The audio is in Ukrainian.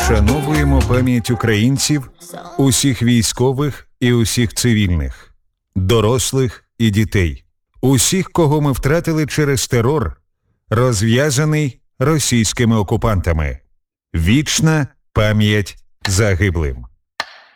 Вшановуємо пам'ять українців, усіх військових і усіх цивільних, дорослих і дітей, усіх, кого ми втратили через терор, розв'язаний російськими окупантами. Вічна пам'ять загиблим.